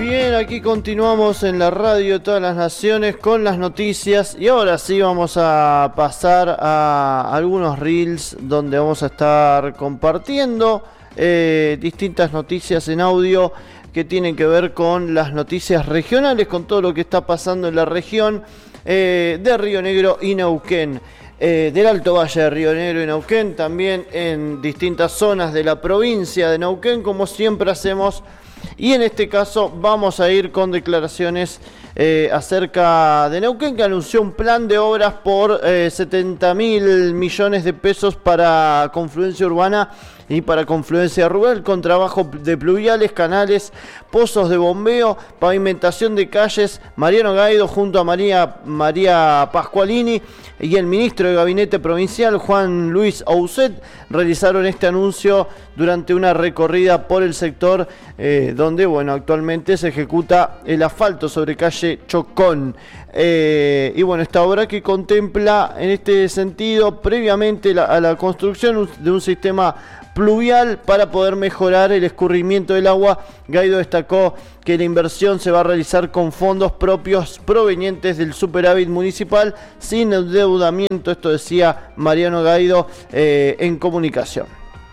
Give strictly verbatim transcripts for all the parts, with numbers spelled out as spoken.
Bien, aquí continuamos en la radio de Todas las Naciones con las noticias y ahora sí vamos a pasar a algunos reels donde vamos a estar compartiendo eh, distintas noticias en audio que tienen que ver con las noticias regionales, con todo lo que está pasando en la región eh, de Río Negro y Neuquén. Eh, del Alto Valle de Río Negro y Neuquén, también en distintas zonas de la provincia de Neuquén, como siempre hacemos. Y en este caso vamos a ir con declaraciones eh, acerca de Neuquén, que anunció un plan de obras por eh, setenta mil millones de pesos para confluencia urbana y para confluencia rural, con trabajo de pluviales, canales, pozos de bombeo, pavimentación de calles. Mariano Gaido junto a María, María Pascualini y el ministro de Gabinete Provincial, Juan Luis Auset, realizaron este anuncio durante una recorrida por el sector eh, donde, bueno, actualmente se ejecuta el asfalto sobre calle Chocón. Eh, y bueno, esta obra que contempla en este sentido previamente la, a la construcción de un sistema pluvial para poder mejorar el escurrimiento del agua. Gaido destacó que la inversión se va a realizar con fondos propios provenientes del superávit municipal sin endeudamiento. Esto decía Mariano Gaido eh, en comunicación.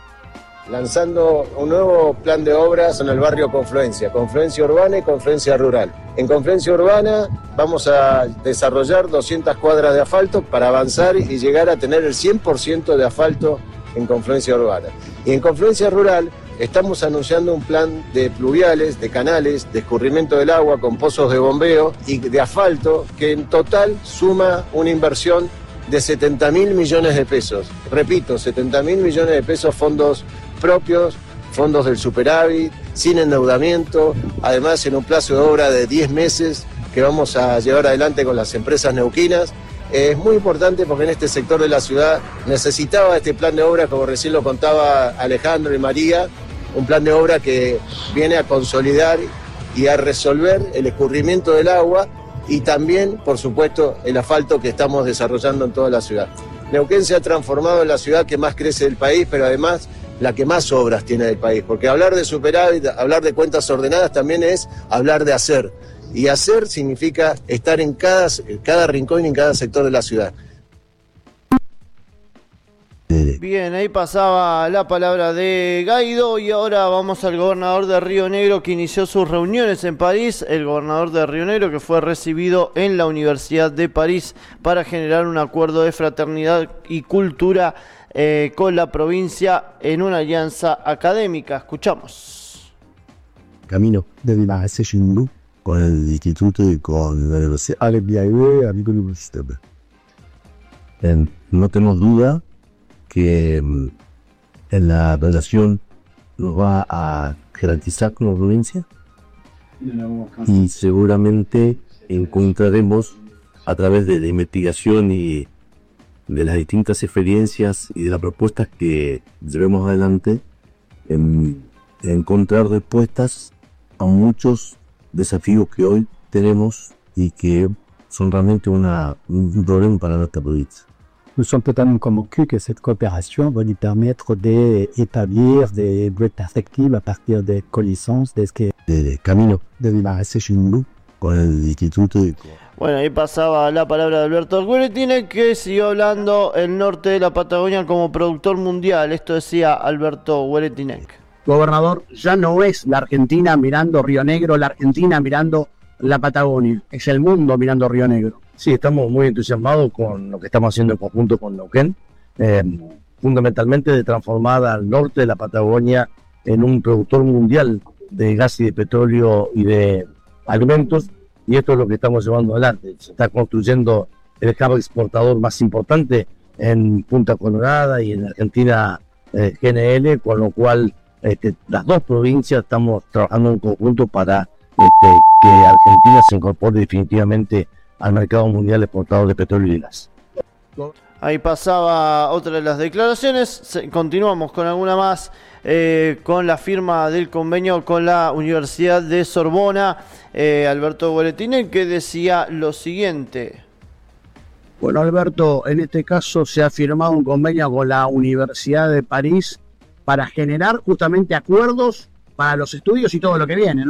Lanzando un nuevo plan de obras en el barrio Confluencia, Confluencia Urbana y Confluencia Rural. En Confluencia Urbana vamos a desarrollar doscientas cuadras de asfalto para avanzar y llegar a tener el cien por ciento de asfalto en Confluencia Urbana. Y en Confluencia Rural estamos anunciando un plan de pluviales, de canales, de escurrimiento del agua con pozos de bombeo y de asfalto que en total suma una inversión de setenta mil millones de pesos. Repito, setenta mil millones de pesos, fondos propios, fondos del superávit, sin endeudamiento, además en un plazo de obra de diez meses que vamos a llevar adelante con las empresas neuquinas. Es muy importante porque en este sector de la ciudad necesitaba este plan de obra, como recién lo contaba Alejandro y María, un plan de obra que viene a consolidar y a resolver el escurrimiento del agua y también, por supuesto, el asfalto que estamos desarrollando en toda la ciudad. Neuquén se ha transformado en la ciudad que más crece del país, pero además la que más obras tiene del país, porque hablar de superávit, hablar de cuentas ordenadas también es hablar de hacer. Y hacer significa estar en cada, cada rincón y en cada sector de la ciudad. Bien, ahí pasaba la palabra de Gaido y ahora vamos al gobernador de Río Negro, que inició sus reuniones en París. El gobernador de Río Negro, que fue recibido en la Universidad de París para generar un acuerdo de fraternidad y cultura eh, con la provincia en una alianza académica. Escuchamos. Camino de la S C N U con el instituto y con la universidad. No tenemos duda que en la relación nos va a garantizar con la provincia y seguramente encontraremos a través de la investigación y de las distintas experiencias y de las propuestas que llevemos adelante en, en encontrar respuestas a muchos desafíos que hoy tenemos y que son realmente una, un problema para nuestra provincia. Nous sommes totalement convaincus que cette coopération va nous permettre d'établir des perspectives à partir des connaissances de ce que de camino de la S C N U con el instituto y con... Bueno, ahí pasaba la palabra de Alberto Gueretine, que siguió hablando el norte de la Patagonia como productor mundial. Esto decía Alberto Gueretine. Gobernador, ya no es la Argentina mirando Río Negro, la Argentina mirando la Patagonia, es el mundo mirando Río Negro. Sí, estamos muy entusiasmados con lo que estamos haciendo en conjunto con Neuquén, eh, fundamentalmente de transformar al norte de la Patagonia en un productor mundial de gas y de petróleo y de alimentos, y esto es lo que estamos llevando adelante. Se está construyendo el hub exportador más importante en Punta Colorada y en Argentina eh, G N L, con lo cual este, las dos provincias estamos trabajando en conjunto para este, que Argentina se incorpore definitivamente al mercado mundial exportador de petróleo y gas. Ahí pasaba otra de las declaraciones. Continuamos con alguna más, eh, con la firma del convenio con la Universidad de Sorbona. Eh, Alberto Gueretine, que decía lo siguiente. Bueno, Alberto, en este caso se ha firmado un convenio con la Universidad de París para generar justamente acuerdos para los estudios y todo lo que viene, ¿no?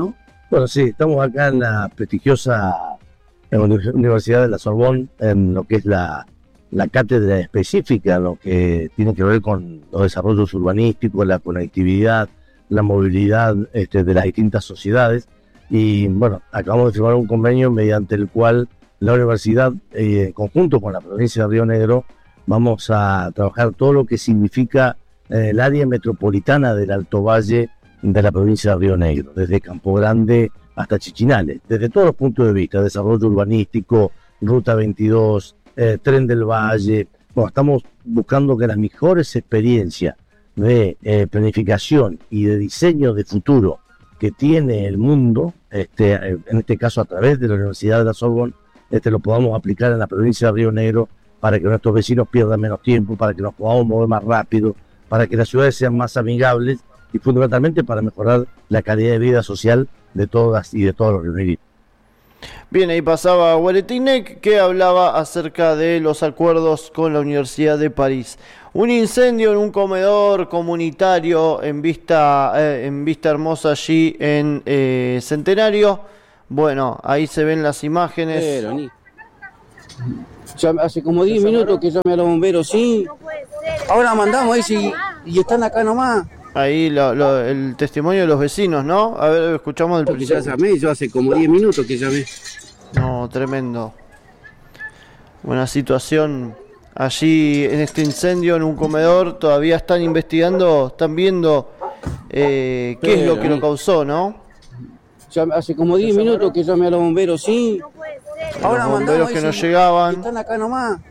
Bueno, sí, estamos acá en la prestigiosa en la Universidad de la Sorbonne, en lo que es la, la cátedra específica, lo que tiene que ver con los desarrollos urbanísticos, la conectividad, la movilidad este, de las distintas sociedades. Y bueno, acabamos de firmar un convenio mediante el cual la universidad, eh, en conjunto con la provincia de Río Negro, vamos a trabajar todo lo que significa eh, el área metropolitana del Alto Valle de la provincia de Río Negro, desde Campo Grande hasta Chichinales, desde todos los puntos de vista, desarrollo urbanístico, Ruta veintidós, eh, Tren del Valle. Bueno, estamos buscando que las mejores experiencias de eh, planificación y de diseño de futuro que tiene el mundo, este, en este caso a través de la Universidad de la Sorbonne, este, lo podamos aplicar en la provincia de Río Negro para que nuestros vecinos pierdan menos tiempo, para que nos podamos mover más rápido, para que las ciudades sean más amigables y fundamentalmente para mejorar la calidad de vida social de todas y de todos los rioneguinos. Bien, ahí pasaba Guaretinec, que hablaba acerca de los acuerdos con la Universidad de París. Un incendio en un comedor comunitario en Vista, eh, en Vista Hermosa, allí en eh, Centenario. Bueno, ahí se ven las imágenes. Pero, ni... ya hace como diez minutos que llamé a los bomberos, sí. Ahora mandamos ahí sí, y están acá nomás. Ahí lo, lo, el testimonio de los vecinos, ¿no? A ver, escuchamos del Porque ya llamé, yo hace como diez minutos que llamé. No, tremendo. Buena situación allí en este incendio en un comedor. Todavía están investigando, están viendo eh, qué Pero, es lo que lo causó, ¿no? Ya hace como diez minutos que llamé a los bomberos, sí. Ahora los bomberos que no llegaban. Están acá nomás.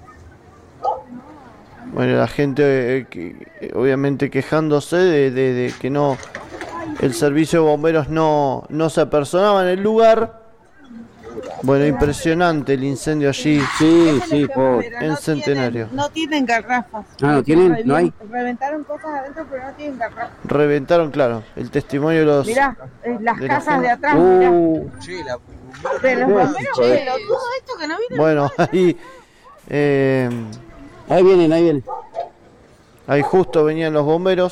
Bueno, la gente eh, que, obviamente quejándose de, de, de que no, el servicio de bomberos no, no se apersonaba en el lugar. Bueno, impresionante el incendio allí. Sí, sí, por... en Centenario. No tienen garrafas. Ah, no tienen, no hay. Reventaron cosas adentro, pero no tienen garrafas. Reventaron, claro, el testimonio de los... Mirá, eh, las de casas los... de atrás, uh, mirá. Sí, la... De los bomberos, pero todo esto que no viene. Bueno, ahí... Eh, ahí vienen, ahí vienen. Ahí justo venían los bomberos.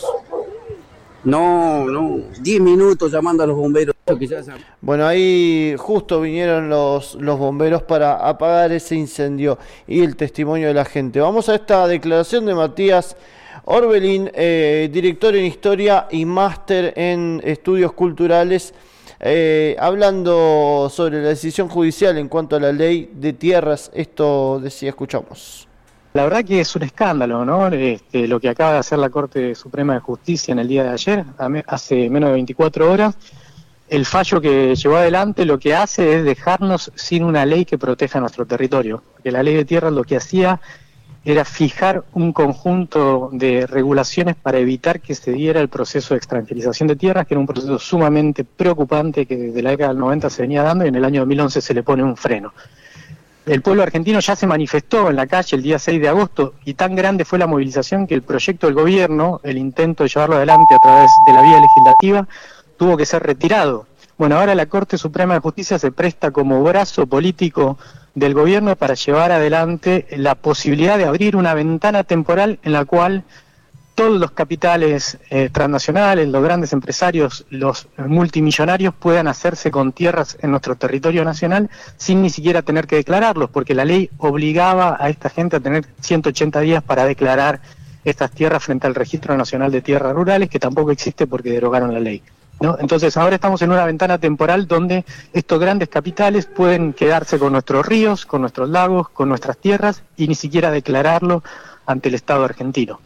No, no, diez minutos llamando a los bomberos. Bueno, ahí justo vinieron los, los bomberos para apagar ese incendio y el testimonio de la gente. Vamos a esta declaración de Matías Orbelín, eh, director en Historia y máster en Estudios Culturales, eh, hablando sobre la decisión judicial en cuanto a la ley de tierras. Esto decía, escuchamos. La verdad que es un escándalo, ¿no? Este, lo que acaba de hacer la Corte Suprema de Justicia en el día de ayer, hace menos de veinticuatro horas. El fallo que llevó adelante lo que hace es dejarnos sin una ley que proteja nuestro territorio. Porque la ley de tierras lo que hacía era fijar un conjunto de regulaciones para evitar que se diera el proceso de extranjerización de tierras, que era un proceso sumamente preocupante que desde la década del noventa se venía dando y en el año dos mil once se le pone un freno. El pueblo argentino ya se manifestó en la calle el día seis de agosto y tan grande fue la movilización que el proyecto del gobierno, el intento de llevarlo adelante a través de la vía legislativa, tuvo que ser retirado. Bueno, ahora la Corte Suprema de Justicia se presta como brazo político del gobierno para llevar adelante la posibilidad de abrir una ventana temporal en la cual todos los capitales eh, transnacionales, los grandes empresarios, los multimillonarios puedan hacerse con tierras en nuestro territorio nacional sin ni siquiera tener que declararlos, porque la ley obligaba a esta gente a tener ciento ochenta días para declarar estas tierras frente al Registro Nacional de Tierras Rurales, que tampoco existe porque derogaron la ley, ¿no? Entonces ahora estamos en una ventana temporal donde estos grandes capitales pueden quedarse con nuestros ríos, con nuestros lagos, con nuestras tierras y ni siquiera declararlo ante el Estado argentino.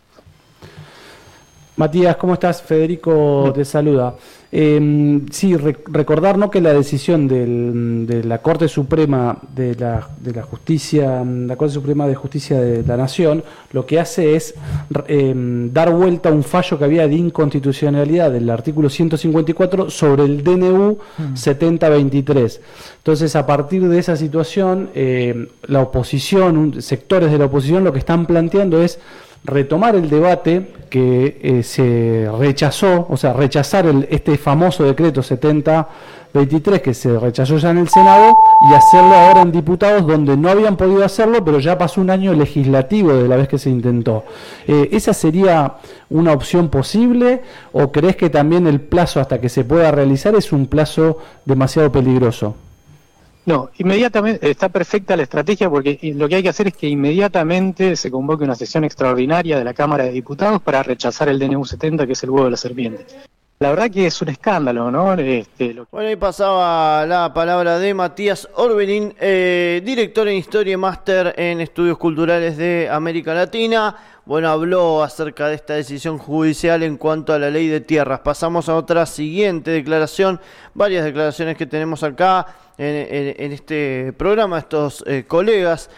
Matías, ¿cómo estás? Federico te saluda. Eh, sí, re recordar, ¿no?, que la decisión del, de la Corte Suprema de la, de la Justicia, la Corte Suprema de Justicia de la Nación, lo que hace es eh, dar vuelta a un fallo que había de inconstitucionalidad del artículo ciento cincuenta y cuatro sobre el D N U mm. setenta veintitrés. Entonces, a partir de esa situación, eh, la oposición, sectores de la oposición, lo que están planteando es retomar el debate que eh, se rechazó, o sea, rechazar el, este famoso decreto setenta veintitrés que se rechazó ya en el Senado y hacerlo ahora en diputados donde no habían podido hacerlo, pero ya pasó un año legislativo de la vez que se intentó. Eh, ¿Esa sería una opción posible o crees que también el plazo hasta que se pueda realizar es un plazo demasiado peligroso? No, inmediatamente está perfecta la estrategia porque lo que hay que hacer es que inmediatamente se convoque una sesión extraordinaria de la Cámara de Diputados para rechazar el D N U setenta, que es el huevo de la serpiente. La verdad que es un escándalo, ¿no? Este, lo... Bueno, ahí pasaba la palabra de Matías Orbelín, eh, director en Historia y Máster en Estudios Culturales de América Latina. Bueno, habló acerca de esta decisión judicial en cuanto a la ley de tierras. Pasamos a otra siguiente declaración, varias declaraciones que tenemos acá en, en, en este programa, estos eh, colegas.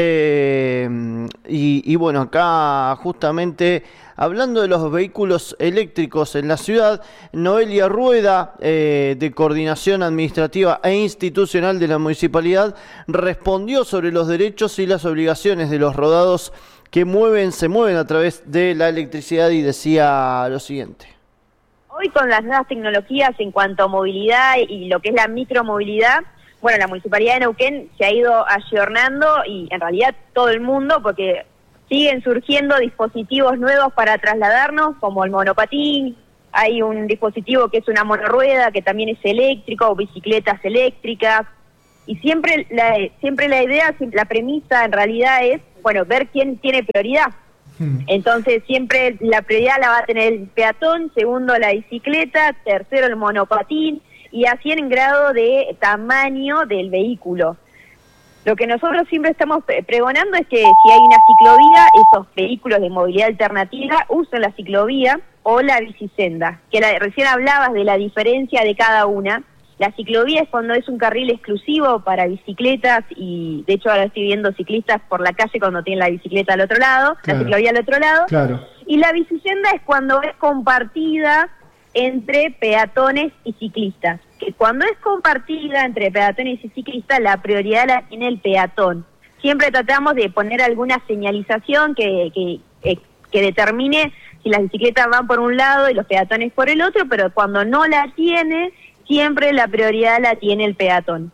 Eh, y, y bueno, acá justamente hablando de los vehículos eléctricos en la ciudad, Noelia Rueda, eh, de Coordinación Administrativa e Institucional de la Municipalidad, respondió sobre los derechos y las obligaciones de los rodados que mueven, se mueven a través de la electricidad y decía lo siguiente. Hoy con las nuevas tecnologías en cuanto a movilidad y lo que es la micromovilidad, bueno, la Municipalidad de Neuquén se ha ido ayornando y en realidad todo el mundo, porque siguen surgiendo dispositivos nuevos para trasladarnos, como el monopatín, hay un dispositivo que es una monorrueda que también es eléctrico, o bicicletas eléctricas, y siempre la, siempre la idea, la premisa en realidad es, bueno, ver quién tiene prioridad. Hmm. Entonces siempre la prioridad la va a tener el peatón, segundo la bicicleta, tercero el monopatín, y así en grado de tamaño del vehículo. Lo que nosotros siempre estamos pregonando es que si hay una ciclovía, esos vehículos de movilidad alternativa usen la ciclovía o la bicisenda, que la, recién hablabas de la diferencia de cada una. La ciclovía es cuando es un carril exclusivo para bicicletas y de hecho ahora estoy viendo ciclistas por la calle cuando tienen la bicicleta al otro lado, claro, la ciclovía al otro lado. Claro. Y la bicisenda es cuando es compartida entre peatones y ciclistas, que cuando es compartida entre peatones y ciclistas la prioridad la tiene el peatón. Siempre tratamos de poner alguna señalización que, que, que determine si las bicicletas van por un lado y los peatones por el otro, pero cuando no la tiene, siempre la prioridad la tiene el peatón.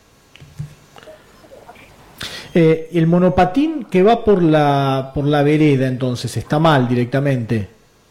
Eh, el monopatín que va por la por la vereda, entonces, está mal directamente.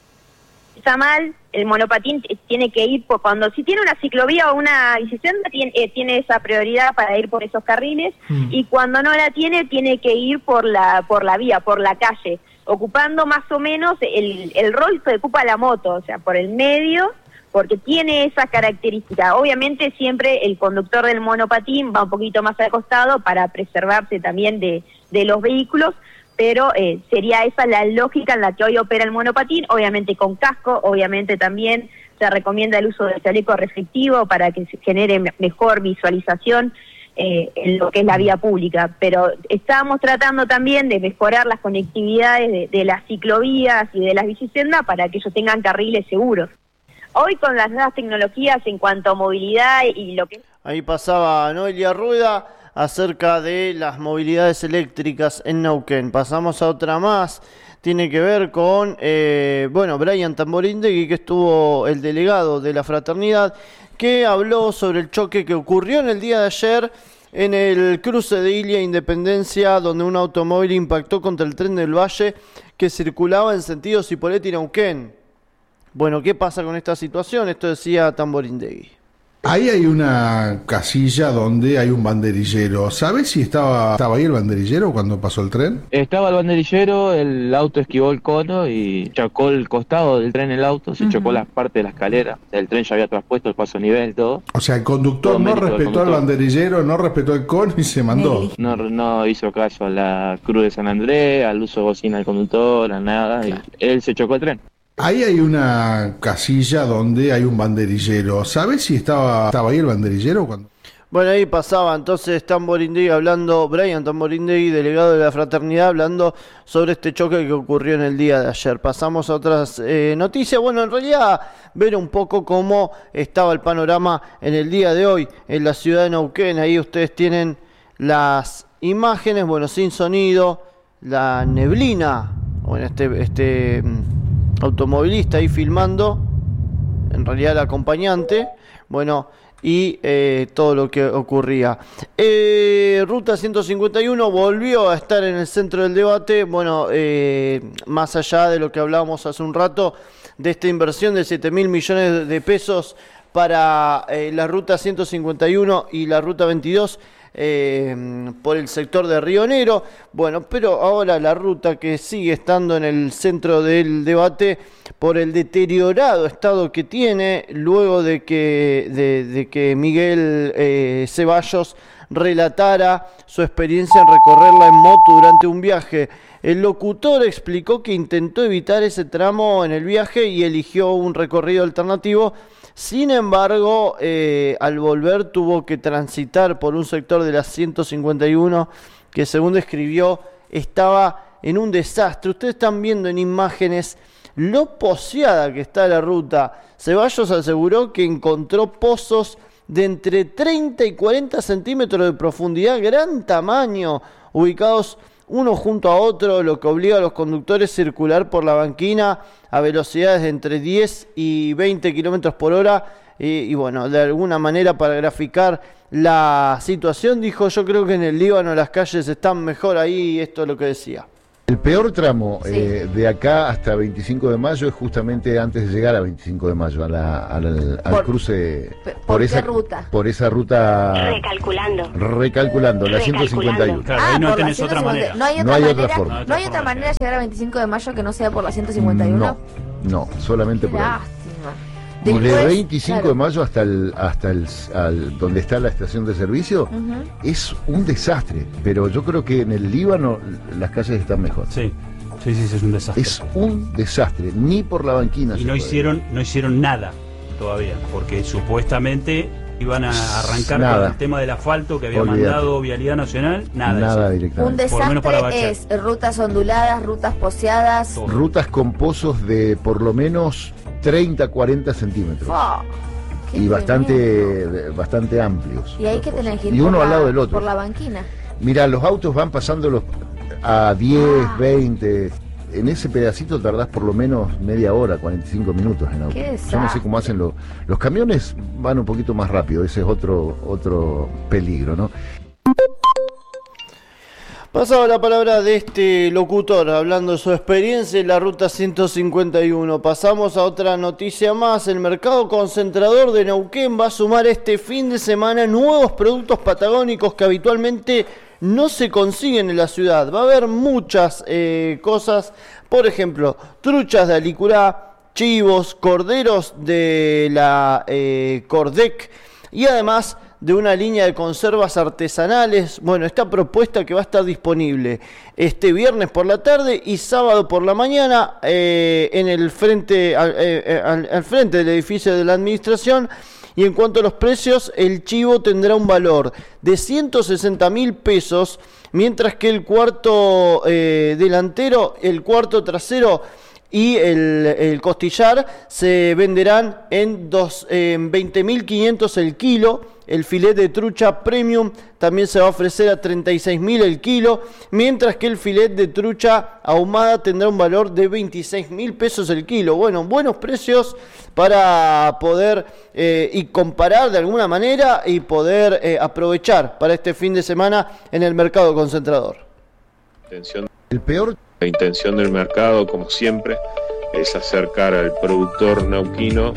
Está mal, el monopatín tiene que ir por, cuando si tiene una ciclovía o una bicicleta tiene, eh, tiene esa prioridad para ir por esos carriles, mm. y cuando no la tiene tiene que ir por la por la vía, por la calle, ocupando más o menos el, el rol que ocupa la moto, o sea, por el medio, porque tiene esa característica. Obviamente siempre el conductor del monopatín va un poquito más al costado para preservarse también de, de los vehículos, pero eh, sería esa la lógica en la que hoy opera el monopatín, obviamente con casco, obviamente también se recomienda el uso del chaleco reflectivo para que se genere mejor visualización eh, en lo que es la vía pública, pero estábamos tratando también de mejorar las conectividades de, de las ciclovías y de las bicisendas para que ellos tengan carriles seguros. Hoy con las nuevas tecnologías en cuanto a movilidad y lo que... Ahí pasaba Noelia Rueda acerca de las movilidades eléctricas en Neuquén. Pasamos a otra más, tiene que ver con, eh, bueno, Brian Tamborindegui, que estuvo el delegado de la fraternidad, que habló sobre el choque que ocurrió en el día de ayer en el cruce de Ilia Independencia, donde un automóvil impactó contra el tren del Valle que circulaba en sentido Cipolletti y Neuquén. Bueno, ¿qué pasa con esta situación? Esto decía Tamborindegui. Ahí hay una casilla donde hay un banderillero. ¿Sabes si estaba, estaba ahí el banderillero cuando pasó el tren? Estaba el banderillero, el auto esquivó el cono y chocó el costado del tren el auto, se uh-huh. chocó la parte de la escalera. El tren ya había traspuesto el paso a nivel, todo. O sea, el conductor todo no respetó conductor. al banderillero, no respetó el cono y se mandó. No, no hizo caso a la Cruz de San Andrés, al uso de bocina del conductor, a nada. Claro. Y él se chocó el tren. Ahí hay una casilla donde hay un banderillero. ¿Sabes si estaba, estaba ahí el banderillero cuando...? Bueno, ahí pasaba entonces Tamborindegui hablando, Brian Tamborindegui, delegado de la fraternidad, hablando sobre este choque que ocurrió en el día de ayer. Pasamos a otras eh, noticias. Bueno, en realidad ver un poco cómo estaba el panorama en el día de hoy en la ciudad de Neuquén. Ahí ustedes tienen las imágenes, bueno, sin sonido, la neblina bueno, este, este automovilista ahí filmando, en realidad el acompañante, bueno, y eh, todo lo que ocurría. Eh, Ruta ciento cincuenta y uno volvió a estar en el centro del debate, bueno, eh, más allá de lo que hablábamos hace un rato, de esta inversión de siete mil millones de pesos para eh, la Ruta ciento cincuenta y uno y la Ruta veintidós, Eh, por el sector de Río Negro. Bueno, pero ahora la ruta que sigue estando en el centro del debate por el deteriorado estado que tiene luego de que, de, de que Miguel eh, Ceballos relatara su experiencia en recorrerla en moto durante un viaje. El locutor explicó que intentó evitar ese tramo en el viaje y eligió un recorrido alternativo. Sin embargo, eh, al volver tuvo que transitar por un sector de la ciento cincuenta y uno que, según describió, estaba en un desastre. Ustedes están viendo en imágenes lo poseada que está la ruta. Ceballos aseguró que encontró pozos de entre treinta y cuarenta centímetros de profundidad, gran tamaño, ubicados uno junto a otro, lo que obliga a los conductores a circular por la banquina a velocidades de entre diez y veinte kilómetros por hora. Y, y bueno, de alguna manera, para graficar la situación, dijo: yo creo que en el Líbano las calles están mejor ahí, y esto es lo que decía. El peor tramo Sí. eh, de acá hasta veinticinco de mayo es justamente antes de llegar a veinticinco de mayo, a la, a la- al Por- cruce, ¿por por, qué esa ruta? por esa ruta, Recalculando. recalculando, la ciento cincuenta y uno. Claro, ahí no por la tenés otra ciento cincuenta. manera. No hay otra No hay manera, otra forma. no hay otra manera de llegar a veinticinco de mayo que no sea por la ciento cincuenta y uno. No, no, solamente por ahí. Lástima. Y de Después, veinticinco claro. de mayo hasta el hasta el al- donde está la estación de servicio Ujú. es un desastre, pero yo creo que en el Líbano las calles están mejor. Sí, sí, sí, sí, es un desastre. Es un desastre, ni por la banquina. Y se no puede. hicieron, no hicieron nada todavía, porque supuestamente iban a arrancar Nada. con el tema del asfalto que había Olvídate. mandado Vialidad Nacional, nada. Nada hicieron. directamente. Un Por lo menos para desastre bachar. es rutas onduladas, rutas poseadas. Rutas con pozos de por lo menos treinta, cuarenta centímetros. ¡Fua! Qué Y tremendo. bastante bastante amplios. Y hay que tener que ir Y por uno la, al lado del otro. por la banquina. Mira, los autos van pasando los a diez, Ah. veinte. En ese pedacito tardás por lo menos media hora, cuarenta y cinco minutos en auto. Qué Yo no sé desastre. cómo hacen los... Los camiones van un poquito más rápido, ese es otro, otro peligro, ¿no? Pasaba la palabra de este locutor hablando de su experiencia en la ruta ciento cincuenta y uno. Pasamos a otra noticia más. El mercado concentrador de Neuquén va a sumar este fin de semana nuevos productos patagónicos que habitualmente no se consiguen en la ciudad. Va a haber muchas eh, cosas, por ejemplo, truchas de alicurá, chivos, corderos de la eh, Cordec y además de una línea de conservas artesanales. Bueno, esta propuesta que va a estar disponible este viernes por la tarde y sábado por la mañana eh, en el frente al, eh, al, al frente del edificio de la administración. Y en cuanto a los precios, el chivo tendrá un valor de ciento sesenta mil pesos, mientras que el cuarto eh, delantero, el cuarto trasero y el, el costillar se venderán en, dos, en veinte mil quinientos el kilo. El filet de trucha premium también se va a ofrecer a treinta y seis mil el kilo, mientras que el filet de trucha ahumada tendrá un valor de veintiséis mil pesos el kilo. Bueno, buenos precios para poder eh, y comparar de alguna manera y poder eh, aprovechar para este fin de semana en el mercado concentrador. Intención- El peor La intención del mercado, como siempre, es acercar al productor nauquino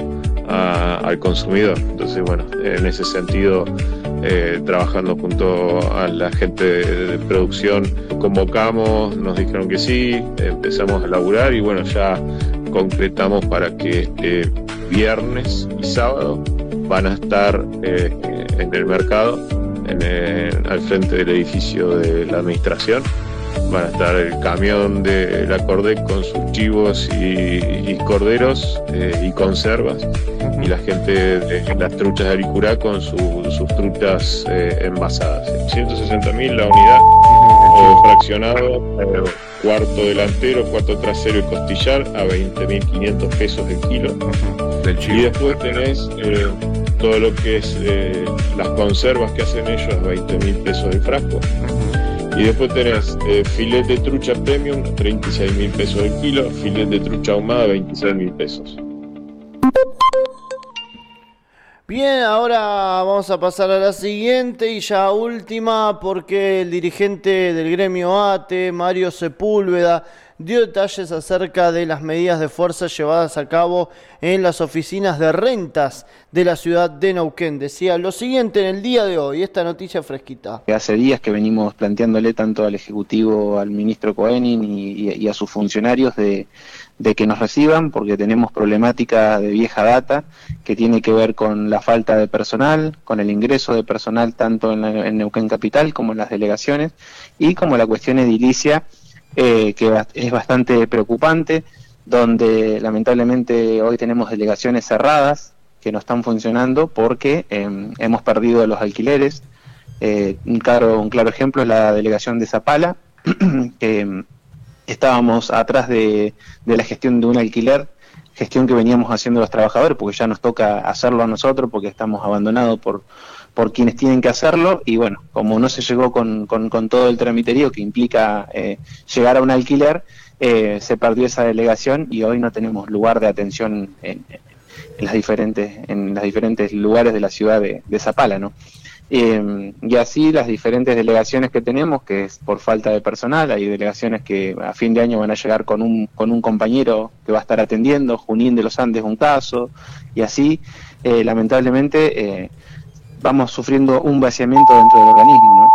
a- al consumidor. Entonces, bueno, en ese sentido, eh, trabajando junto a la gente de, de producción, convocamos, nos dijeron que sí, empezamos a laburar y bueno, ya concretamos para que este viernes y sábado van a estar eh, en el mercado, en el- al frente del edificio de la administración. Van a estar el camión de la Cordec con sus chivos y, y corderos eh, y conservas, y la gente de las truchas de Aricurá con su- sus truchas eh, envasadas. ciento sesenta mil la unidad, eh, fraccionado, eh, cuarto delantero, cuarto trasero y costillar a veinte mil quinientos pesos el kilo. Y después tenés eh, todo lo que es eh, las conservas que hacen ellos a veinte mil pesos el frasco. Y después tenés eh, filete de trucha premium, treinta y seis mil pesos el kilo, filete de trucha ahumada, veintiséis mil pesos. Bien, ahora vamos a pasar a la siguiente y ya última, porque el dirigente del gremio ATE, Mario Sepúlveda, dio detalles acerca de las medidas de fuerza llevadas a cabo en las oficinas de rentas de la ciudad de Neuquén. Decía lo siguiente en el día de hoy, esta noticia fresquita. Hace días que venimos planteándole tanto al Ejecutivo, al ministro Koenig y, y a sus funcionarios de, de que nos reciban, porque tenemos problemática de vieja data que tiene que ver con la falta de personal, con el ingreso de personal tanto en, la, en Neuquén Capital como en las delegaciones, y como la cuestión edilicia, Eh, que es bastante preocupante, donde lamentablemente hoy tenemos delegaciones cerradas que no están funcionando porque eh, hemos perdido los alquileres. Eh, un, claro, un claro ejemplo es la delegación de Zapala, que eh, estábamos atrás de, de la gestión de un alquiler, gestión que veníamos haciendo los trabajadores, porque ya nos toca hacerlo a nosotros, porque estamos abandonados por por quienes tienen que hacerlo, y bueno, como no se llegó con, con, con todo el tramiterío que implica eh, llegar a un alquiler, eh, se perdió esa delegación y hoy no tenemos lugar de atención en, en las diferentes en los diferentes lugares de la ciudad de, de Zapala, ¿no? Eh, y así las diferentes delegaciones que tenemos, que es por falta de personal, hay delegaciones que a fin de año van a llegar con un, con un compañero que va a estar atendiendo, Junín de los Andes un caso, y así, eh, lamentablemente, eh, vamos sufriendo un vaciamiento dentro del organismo, ¿no?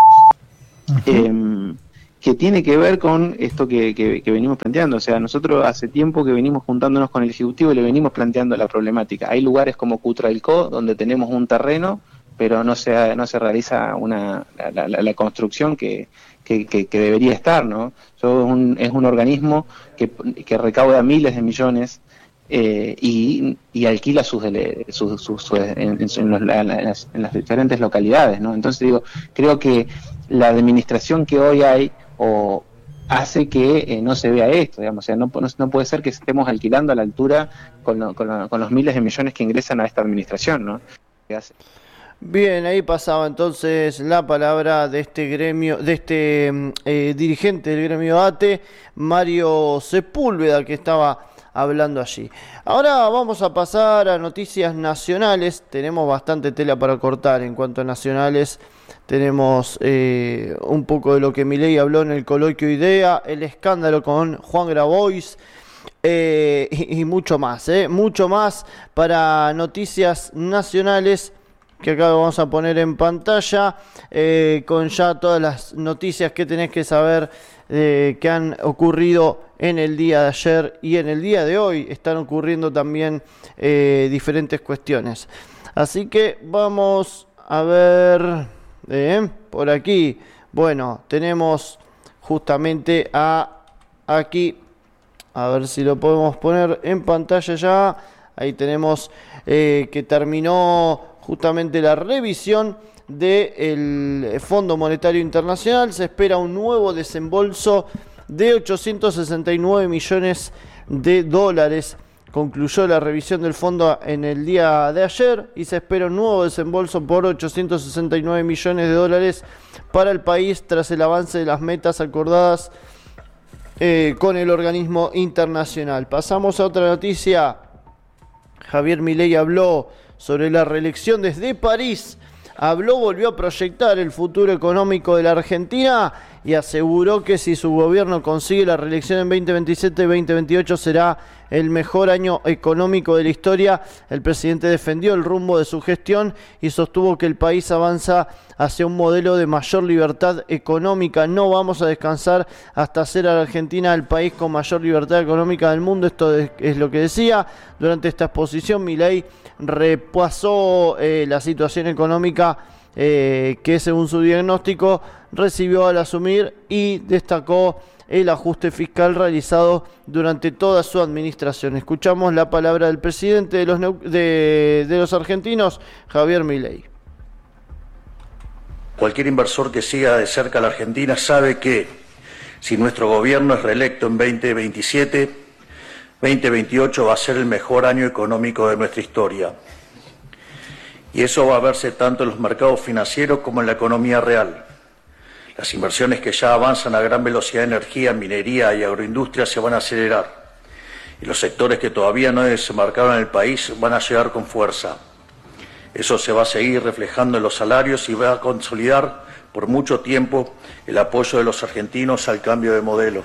Eh, que tiene que ver con esto que, que, que venimos planteando. O sea, nosotros hace tiempo que venimos juntándonos con el Ejecutivo y le venimos planteando la problemática. Hay lugares como Cutralcó donde tenemos un terreno, pero no se, no se realiza una, la, la, la construcción que, que, que, que debería estar, ¿no? Eso es un, es un organismo que, que recauda miles de millones Eh, y, y alquila sus, dele, sus, sus, sus en, en, los, en, las, en las diferentes localidades, ¿no? Entonces digo, creo que la administración que hoy hay o hace que eh, no se vea esto, digamos, o sea, no, no, no puede ser que estemos alquilando a la altura con, lo, con, lo, con los miles de millones que ingresan a esta administración, ¿no? ¿Qué hace? Bien, ahí pasaba entonces la palabra de este gremio, de este eh, dirigente del gremio ATE, Mario Sepúlveda, que estaba hablando allí. Ahora vamos a pasar a noticias nacionales. Tenemos bastante tela para cortar en cuanto a nacionales. Tenemos eh, un poco de lo que Milei habló en el coloquio IDEA, el escándalo con Juan Grabois eh, y, y mucho más, eh, mucho más para noticias nacionales, que acá vamos a poner en pantalla, eh, con ya todas las noticias que tenés que saber eh, que han ocurrido en el día de ayer y en el día de hoy. Están ocurriendo también eh, diferentes cuestiones. Así que vamos a ver eh, por aquí. Bueno, tenemos justamente a aquí, a ver si lo podemos poner en pantalla ya. Ahí tenemos eh, que terminó justamente la revisión del Fondo Monetario Internacional. Se espera un nuevo desembolso de ochocientos sesenta y nueve millones de dólares. Concluyó la revisión del fondo en el día de ayer y se espera un nuevo desembolso por ochocientos sesenta y nueve millones de dólares para el país tras el avance de las metas acordadas eh, con el organismo internacional. Pasamos a otra noticia. Javier Milei habló sobre la reelección desde París. Habló, volvió a proyectar el futuro económico de la Argentina y aseguró que si su gobierno consigue la reelección en veinte veintisiete veinte veintiocho será el mejor año económico de la historia. El presidente defendió el rumbo de su gestión y sostuvo que el país avanza hacia un modelo de mayor libertad económica. No vamos a descansar hasta hacer a la Argentina el país con mayor libertad económica del mundo. Esto es lo que decía. Durante esta exposición, Milei repasó eh, la situación económica eh, que, según su diagnóstico, recibió al asumir y destacó el ajuste fiscal realizado durante toda su administración. Escuchamos la palabra del presidente de los, de, de los argentinos, Javier Milei. Cualquier inversor que siga de cerca a la Argentina sabe que si nuestro gobierno es reelecto en veinte veintisiete, veinte veintiocho va a ser el mejor año económico de nuestra historia. Y eso va a verse tanto en los mercados financieros como en la economía real. Las inversiones que ya avanzan a gran velocidad en energía, minería y agroindustria se van a acelerar. Y los sectores que todavía no desembarcaron en el país van a llegar con fuerza. Eso se va a seguir reflejando en los salarios y va a consolidar por mucho tiempo el apoyo de los argentinos al cambio de modelo.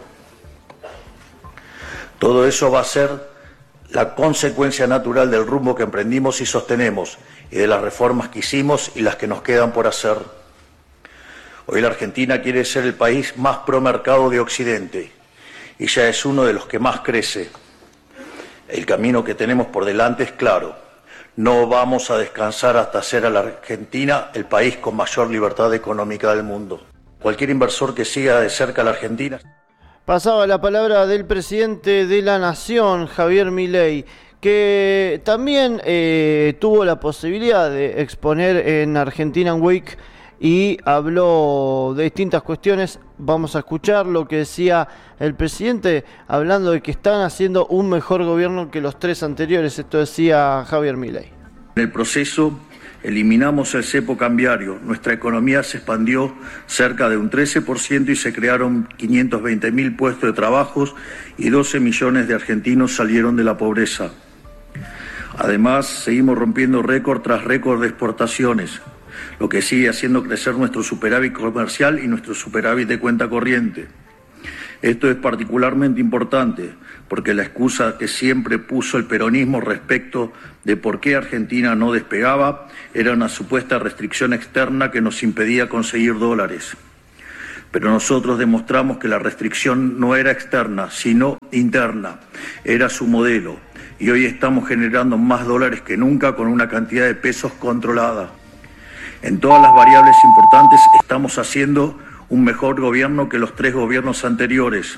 Todo eso va a ser la consecuencia natural del rumbo que emprendimos y sostenemos, y de las reformas que hicimos y las que nos quedan por hacer. Hoy la Argentina quiere ser el país más promercado de Occidente, y ya es uno de los que más crece. El camino que tenemos por delante es claro. No vamos a descansar hasta hacer a la Argentina el país con mayor libertad económica del mundo. Cualquier inversor que siga de cerca a la Argentina... Pasaba la palabra del presidente de la Nación, Javier Milei, que también eh, tuvo la posibilidad de exponer en Argentinian Week y habló de distintas cuestiones. Vamos a escuchar lo que decía el presidente, hablando de que están haciendo un mejor gobierno que los tres anteriores. Esto decía Javier Milei. En el proceso eliminamos el cepo cambiario, nuestra economía se expandió cerca de un trece por ciento y se crearon quinientos veinte mil puestos de trabajo y doce millones de argentinos salieron de la pobreza. Además, seguimos rompiendo récord tras récord de exportaciones, lo que sigue haciendo crecer nuestro superávit comercial y nuestro superávit de cuenta corriente. Esto es particularmente importante porque la excusa que siempre puso el peronismo respecto de por qué Argentina no despegaba era una supuesta restricción externa que nos impedía conseguir dólares. Pero nosotros demostramos que la restricción no era externa, sino interna. Era su modelo. Y hoy estamos generando más dólares que nunca con una cantidad de pesos controlada. En todas las variables importantes estamos haciendo un mejor gobierno que los tres gobiernos anteriores.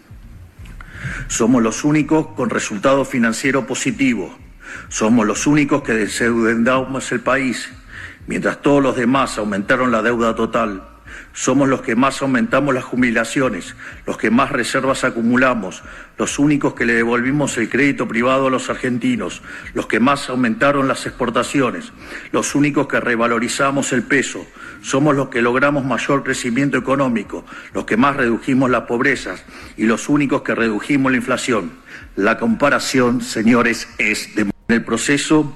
Somos los únicos con resultado financiero positivo. Somos los únicos que desendeudamos el país, mientras todos los demás aumentaron la deuda total. Somos los que más aumentamos las jubilaciones, los que más reservas acumulamos, los únicos que le devolvimos el crédito privado a los argentinos, los que más aumentaron las exportaciones, los únicos que revalorizamos el peso. Somos los que logramos mayor crecimiento económico, los que más redujimos las pobrezas y los únicos que redujimos la inflación. La comparación, señores, es de el proceso.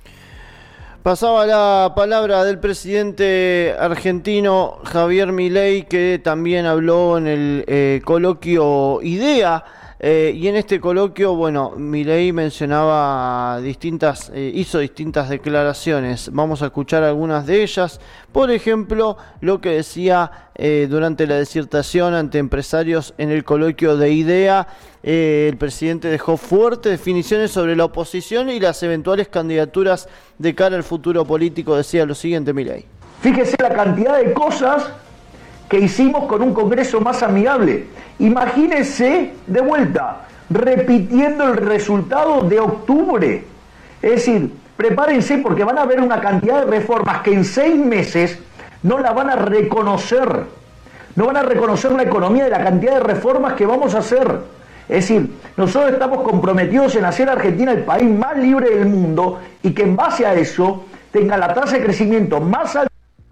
Pasaba la palabra del presidente argentino Javier Milei, que también habló en el eh, coloquio IDEA. Eh, y en este coloquio, bueno, Milei mencionaba distintas, eh, hizo distintas declaraciones. Vamos a escuchar algunas de ellas. Por ejemplo, lo que decía eh, durante la disertación ante empresarios en el coloquio de IDEA. Eh, el presidente dejó fuertes definiciones sobre la oposición y las eventuales candidaturas de cara al futuro político. Decía lo siguiente Milei. Fíjese la cantidad de cosas que hicimos con un Congreso más amigable. Imagínense, de vuelta, repitiendo el resultado de octubre. Es decir, prepárense porque van a haber una cantidad de reformas que en seis meses no la van a reconocer. No van a reconocer la economía de la cantidad de reformas que vamos a hacer. Es decir, nosotros estamos comprometidos en hacer a Argentina el país más libre del mundo y que en base a eso tenga la tasa de crecimiento más alta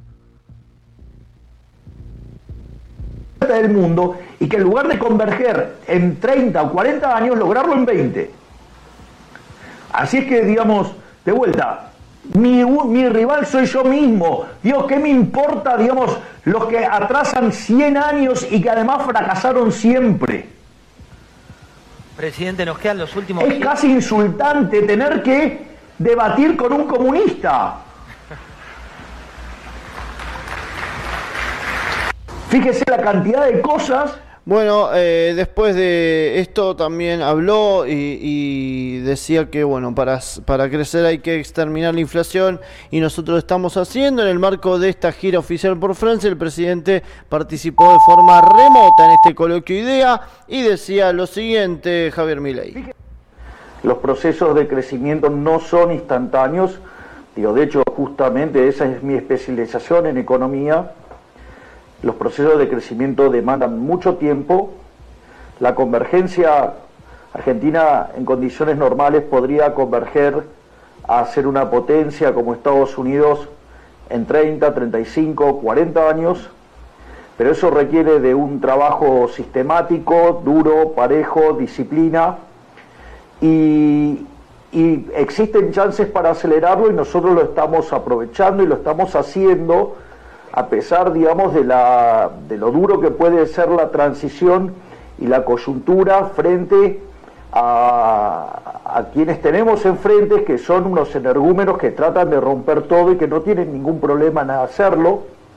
del mundo y que en lugar de converger en treinta o cuarenta años, lograrlo en veinte. Así es que, digamos, de vuelta, mi, mi rival soy yo mismo. Dios, ¿qué me importa, digamos, los que atrasan cien años y que además fracasaron siempre? Presidente, nos quedan los últimos... Es casi insultante tener que debatir con un comunista. Fíjese la cantidad de cosas... Bueno, eh, después de esto también habló y, y decía que bueno, para, para crecer hay que exterminar la inflación y nosotros lo estamos haciendo. En el marco de esta gira oficial por Francia, el presidente participó de forma remota en este coloquio IDEA y decía lo siguiente Javier Milei. Los procesos de crecimiento no son instantáneos. Digo, de hecho, justamente esa es mi especialización en economía. Los procesos de crecimiento demandan mucho tiempo. La convergencia argentina en condiciones normales podría converger a ser una potencia como Estados Unidos en treinta, treinta y cinco, cuarenta años. pero eso requiere de un trabajo sistemático, duro, parejo, disciplina, y, y existen chances para acelerarlo y nosotros lo estamos aprovechando y lo estamos haciendo a pesar, digamos, de, la, de lo duro que puede ser la transición y la coyuntura frente a, a quienes tenemos enfrente, que son unos energúmenos que tratan de romper todo y que no tienen ningún problema en hacerlo.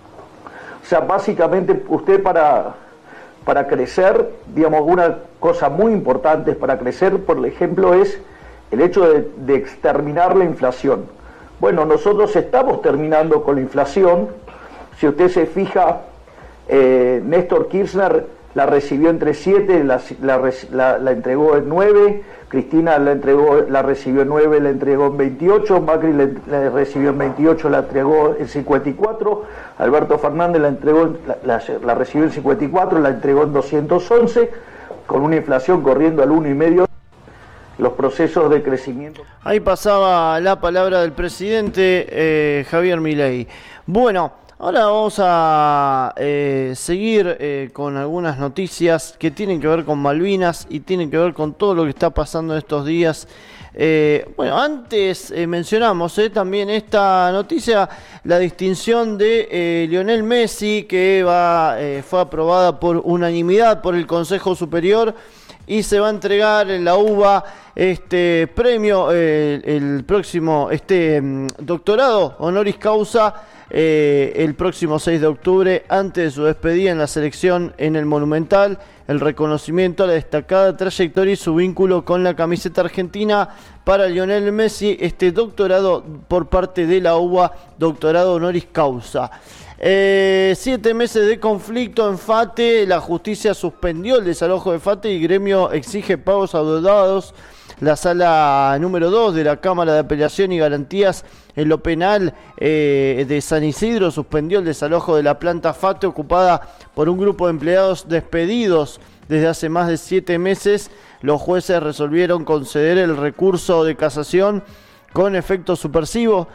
O sea, básicamente usted para, para crecer, digamos, una cosa muy importante para crecer, por ejemplo, es el hecho de, de exterminar la inflación. Bueno, nosotros estamos terminando con la inflación. Si usted se fija, eh, Néstor Kirchner la recibió entre siete, la, la, la, la entregó en nueve, Cristina la entregó, la recibió en nueve, la entregó en veintiocho, Macri la, la recibió en veintiocho, la entregó en cincuenta y cuatro, Alberto Fernández la entregó, la, la, la recibió en cincuenta y cuatro, la entregó en doscientos once, con una inflación corriendo al uno y medio. Los procesos de crecimiento. Ahí pasaba la palabra del presidente eh, Javier Milei. Bueno, ahora vamos a eh, seguir eh, con algunas noticias que tienen que ver con Malvinas y tienen que ver con todo lo que está pasando en estos días. Eh, bueno, antes eh, mencionamos eh, también esta noticia, la distinción de eh, Lionel Messi, que va eh, fue aprobada por unanimidad por el Consejo Superior y se va a entregar en la U B A este premio, eh, el próximo, este doctorado honoris causa, eh, el próximo seis de octubre, antes de su despedida en la selección en el Monumental, el reconocimiento a la destacada trayectoria y su vínculo con la camiseta argentina para Lionel Messi, este doctorado por parte de la U B A, doctorado honoris causa. Eh, siete meses de conflicto en FATE, la justicia suspendió el desalojo de FATE y gremio exige pagos adeudados. La sala número dos de la Cámara de Apelación y Garantías en lo penal eh, de San Isidro suspendió el desalojo de la planta FATE ocupada por un grupo de empleados despedidos desde hace más de siete meses. Los jueces resolvieron conceder el recurso de casación con efecto suspensivo,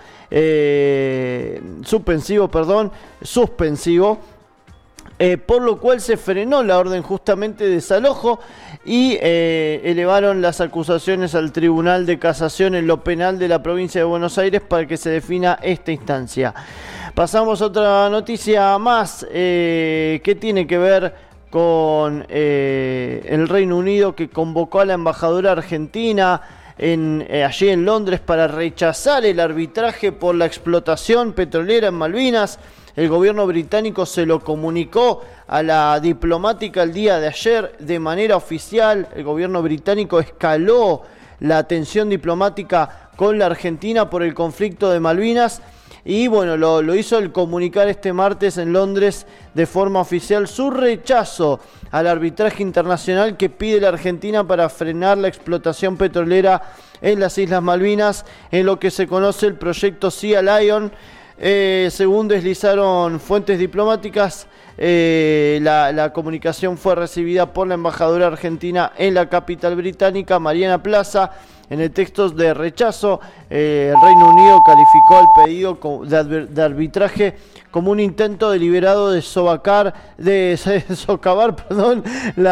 eh, suspensivo, perdón, suspensivo, eh, por lo cual se frenó la orden justamente de desalojo y eh, elevaron las acusaciones al Tribunal de Casación en lo penal de la provincia de Buenos Aires para que se defina esta instancia. Pasamos a otra noticia más eh, que tiene que ver con eh, el Reino Unido, que convocó a la embajadora argentina En, eh, allí en Londres para rechazar el arbitraje por la explotación petrolera en Malvinas. El gobierno británico se lo comunicó a la diplomática el día de ayer de manera oficial. El gobierno británico escaló la tensión diplomática con la Argentina por el conflicto de Malvinas y bueno, lo, lo hizo al comunicar este martes en Londres de forma oficial su rechazo al arbitraje internacional que pide la Argentina para frenar la explotación petrolera en las Islas Malvinas, en lo que se conoce el proyecto Sea Lion. Eh, según deslizaron fuentes diplomáticas, eh, la, la comunicación fue recibida por la embajadora argentina en la capital británica, Mariana Plaza. En el texto de rechazo, eh, el Reino Unido calificó el pedido de, de arbitraje como un intento deliberado de sobacar, de, de socavar, perdón,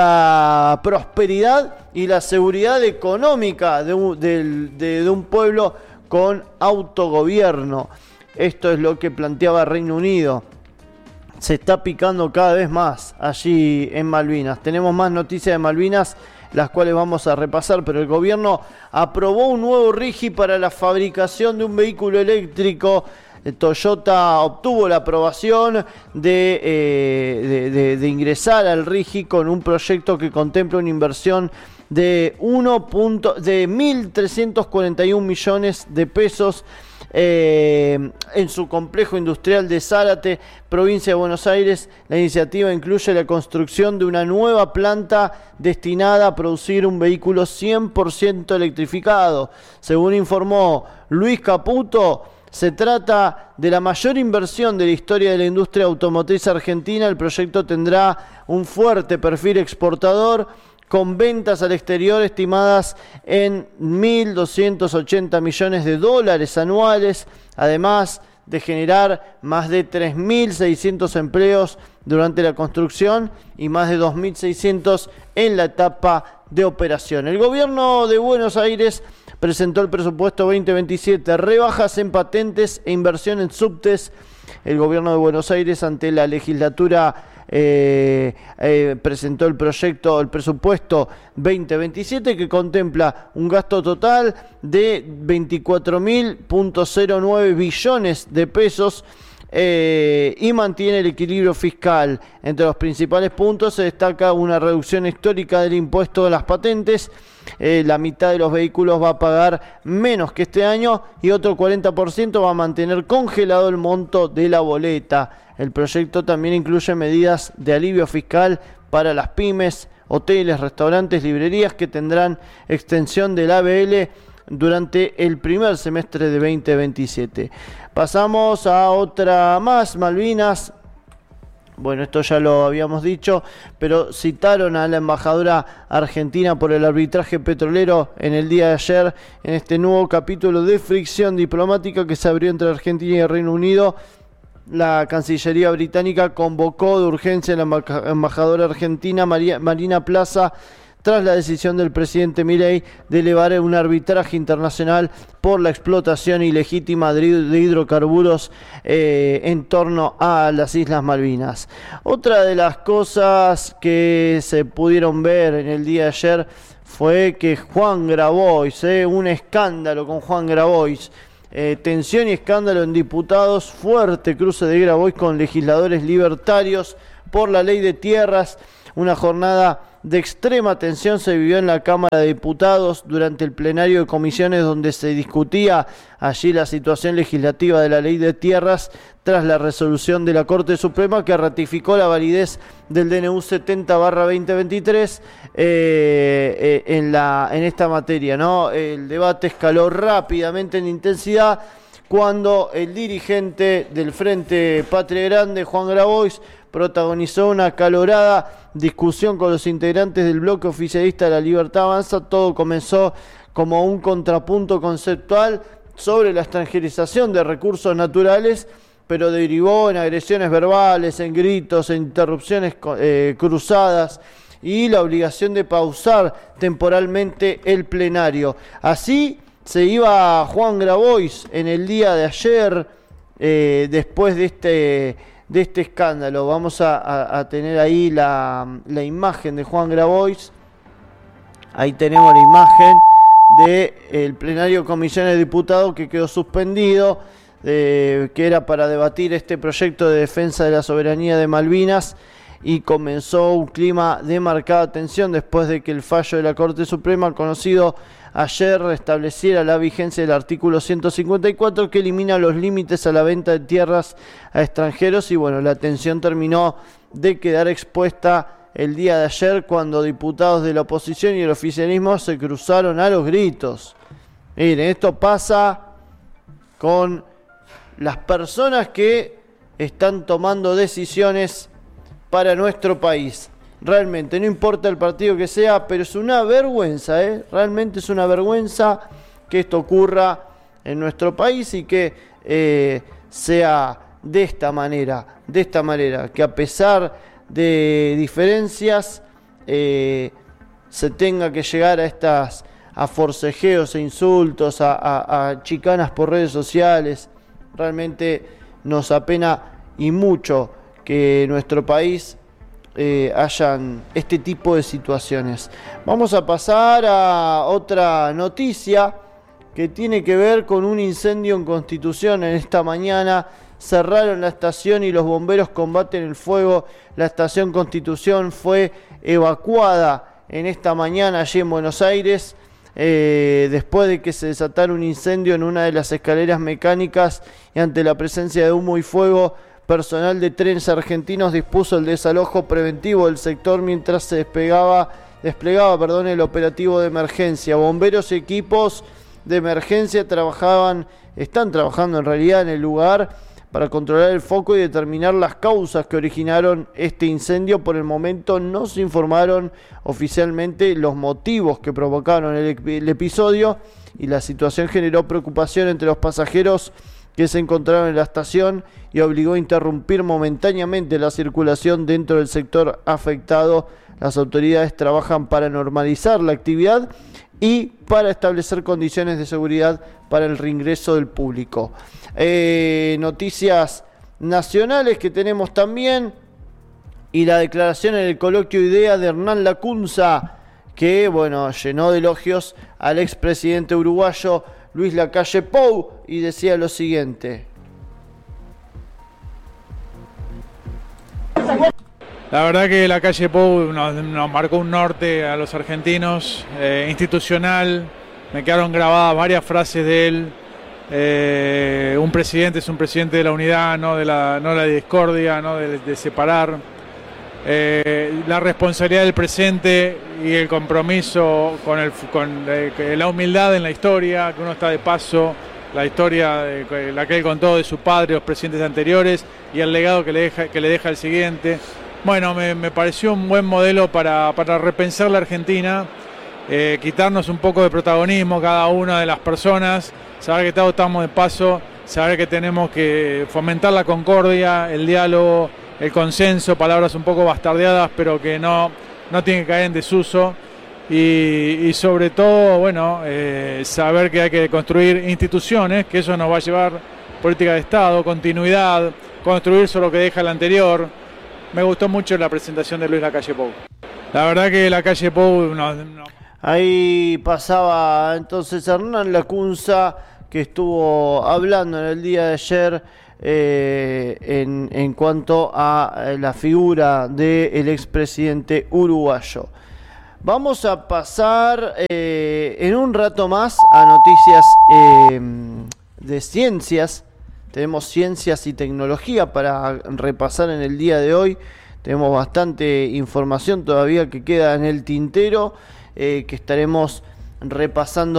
la prosperidad y la seguridad económica de un, de, de, de un pueblo con autogobierno. Esto es lo que planteaba Reino Unido. Se está picando cada vez más allí en Malvinas. Tenemos más noticias de Malvinas, las cuales vamos a repasar, pero el gobierno aprobó un nuevo RIGI para la fabricación de un vehículo eléctrico. Toyota obtuvo la aprobación de, eh, de, de, de ingresar al RIGI con un proyecto que contempla una inversión de, uno de mil trescientos cuarenta y un millones de pesos Eh, en su complejo industrial de Zárate, provincia de Buenos Aires. La iniciativa incluye la construcción de una nueva planta destinada a producir un vehículo cien por ciento electrificado. Según informó Luis Caputo, se trata de la mayor inversión de la historia de la industria automotriz argentina. El proyecto tendrá un fuerte perfil exportador, con ventas al exterior estimadas en mil doscientos ochenta millones de dólares anuales, además de generar más de tres mil seiscientos empleos durante la construcción y más de dos mil seiscientos en la etapa de operación. El gobierno de Buenos Aires presentó el presupuesto veinte veintisiete, rebajas en patentes e inversión en subtes. El gobierno de Buenos Aires, ante la legislatura, eh, eh, presentó el proyecto, el presupuesto veinte veintisiete, que contempla un gasto total de veinticuatro mil cero nueve billones de pesos eh, y mantiene el equilibrio fiscal. Entre los principales puntos se destaca una reducción histórica del impuesto de las patentes. Eh, la mitad de los vehículos va a pagar menos que este año y otro cuarenta por ciento va a mantener congelado el monto de la boleta. El proyecto también incluye medidas de alivio fiscal para las pymes, hoteles, restaurantes, librerías, que tendrán extensión del A B L durante el primer semestre de veinte veintisiete. Pasamos a otra más, Malvinas. Bueno, esto ya lo habíamos dicho, pero citaron a la embajadora argentina por el arbitraje petrolero en el día de ayer, en este nuevo capítulo de fricción diplomática que se abrió entre Argentina y el Reino Unido. La Cancillería británica convocó de urgencia a la embajadora argentina María, Marina Plaza, tras la decisión del presidente Milei de elevar un arbitraje internacional por la explotación ilegítima de hidrocarburos eh, en torno a las Islas Malvinas. Otra de las cosas que se pudieron ver en el día de ayer fue que Juan Grabois, eh, un escándalo con Juan Grabois, eh, tensión y escándalo en diputados, fuerte cruce de Grabois con legisladores libertarios por la ley de tierras. Una jornada de extrema tensión se vivió en la Cámara de Diputados durante el plenario de comisiones, donde se discutía allí la situación legislativa de la ley de tierras tras la resolución de la Corte Suprema que ratificó la validez del D N U setenta barra veinte veintitrés eh, eh, en, la, en esta materia, ¿no? El debate escaló rápidamente en intensidad cuando el dirigente del Frente Patria Grande, Juan Grabois, protagonizó una acalorada discusión con los integrantes del bloque oficialista de La Libertad Avanza. Todo comenzó como un contrapunto conceptual sobre la extranjerización de recursos naturales, pero derivó en agresiones verbales, en gritos, en interrupciones eh, cruzadas y la obligación de pausar temporalmente el plenario. Así se iba Juan Grabois en el día de ayer, eh, después de este... de este escándalo. Vamos a, a, a tener ahí la, la imagen de Juan Grabois. Ahí tenemos la imagen del plenario de comisiones de diputados que quedó suspendido, eh, que era para debatir este proyecto de defensa de la soberanía de Malvinas, y comenzó un clima de marcada tensión después de que el fallo de la Corte Suprema, conocido ayer, restableciera la vigencia del artículo ciento cincuenta y cuatro, que elimina los límites a la venta de tierras a extranjeros. Y bueno, la tensión terminó de quedar expuesta el día de ayer cuando diputados de la oposición y el oficialismo se cruzaron a los gritos. Miren, esto pasa con las personas que están tomando decisiones para nuestro país. Realmente, no importa el partido que sea, pero es una vergüenza, ¿eh? Realmente es una vergüenza que esto ocurra en nuestro país y que eh, sea de esta manera, de esta manera, que a pesar de diferencias eh, se tenga que llegar a estas, a forcejeos e insultos, a, a, a chicanas por redes sociales. Realmente nos apena y mucho que nuestro país eh, hayan este tipo de situaciones. Vamos a pasar a otra noticia que tiene que ver con un incendio en Constitución. En esta mañana cerraron la estación y los bomberos combaten el fuego. La estación Constitución fue evacuada en esta mañana allí en Buenos Aires, eh, después de que se desatara un incendio en una de las escaleras mecánicas, y ante la presencia de humo y fuego, personal de Trenes Argentinos dispuso el desalojo preventivo del sector mientras se despegaba, desplegaba perdón, el operativo de emergencia. Bomberos y equipos de emergencia trabajaban, están trabajando en realidad en el lugar para controlar el foco y determinar las causas que originaron este incendio. Por el momento no se informaron oficialmente los motivos que provocaron el, el episodio, y la situación generó preocupación entre los pasajeros, que que se encontraron en la estación y obligó a interrumpir momentáneamente la circulación dentro del sector afectado. Las autoridades trabajan para normalizar la actividad y para establecer condiciones de seguridad para el reingreso del público. Eh, noticias nacionales que tenemos también, y la declaración en el coloquio IDEA de Hernán Lacunza, que bueno, llenó de elogios al expresidente uruguayo Luis Lacalle Pou, y decía lo siguiente: la verdad que Lacalle Pou nos, nos marcó un norte a los argentinos, eh, institucional. Me quedaron grabadas varias frases de él. Eh, un presidente es un presidente de la unidad, no de la, no de la discordia, no de, de separar. Eh, la responsabilidad del presente y el compromiso con, el, con eh, la humildad en la historia, que uno está de paso, la historia de, la que él contó de su padre, los presidentes anteriores, y el legado que le deja, que le deja el siguiente. Bueno, me, me pareció un buen modelo para, para repensar la Argentina, eh, quitarnos un poco de protagonismo cada una de las personas, saber que todos estamos de paso, saber que tenemos que fomentar la concordia, el diálogo, el consenso, palabras un poco bastardeadas, pero que no, no tienen que caer en desuso. Y, y sobre todo, bueno, eh, saber que hay que construir instituciones, que eso nos va a llevar política de Estado, continuidad, construir sobre lo que deja el anterior. Me gustó mucho la presentación de Luis Lacalle Pou. La verdad que Lacalle Pou... No, no. Ahí pasaba entonces Hernán Lacunza, que estuvo hablando en el día de ayer eh, en, en cuanto a la figura del expresidente uruguayo. Vamos a pasar eh, en un rato más a noticias eh, de ciencias. Tenemos ciencias y tecnología para repasar en el día de hoy. Tenemos bastante información todavía que queda en el tintero, eh, que estaremos repasando